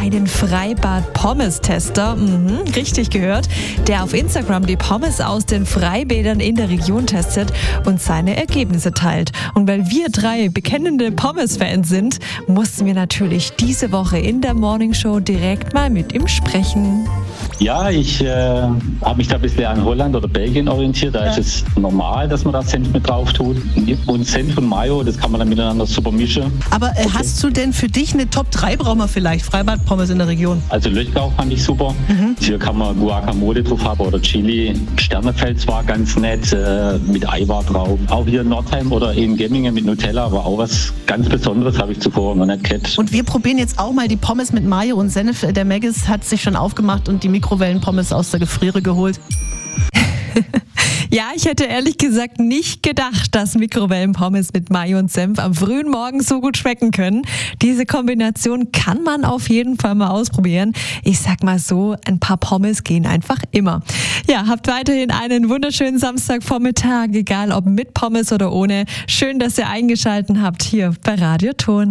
einen Freibad-Pommes-Tester, richtig gehört, der auf Instagram die Pommes aus den Freibädern in der Region testet und seine Ergebnisse teilt. Und weil wir 3 bekennende Pommes-Fans sind, mussten wir natürlich diese Woche in der Morning Show direkt mal mit ihm sprechen. Ja, ich habe mich da ein bisschen an Holland oder Belgien orientiert. Da ist es normal, dass man da Senf mit drauf tut. Und Senf und Mayo, das kann man dann miteinander super mischen. Aber hast du denn für dich eine Top 3, brauchen wir vielleicht, Freibad-Pommes in der Region? Also Löchgau fand ich super. Hier kann man Guacamole drauf haben oder Chili. Sternefels war ganz nett, mit Eiweiß drauf. Auch hier in Nordheim oder in Gemmingen mit Nutella war auch was ganz Besonderes, habe ich zuvor noch nicht gehabt. Und wir probieren jetzt auch mal die Pommes mit Mayo und Senf. Der Maggis hat sich schon aufgemacht und die Mikrowellenpommes aus der Gefriere geholt. Ja, ich hätte ehrlich gesagt nicht gedacht, dass Mikrowellenpommes mit Mayo und Senf am frühen Morgen so gut schmecken können. Diese Kombination kann man auf jeden Fall mal ausprobieren. Ich sag mal so, ein paar Pommes gehen einfach immer. Ja, habt weiterhin einen wunderschönen Samstagvormittag, egal ob mit Pommes oder ohne. Schön, dass ihr eingeschaltet habt hier bei Radio Ton.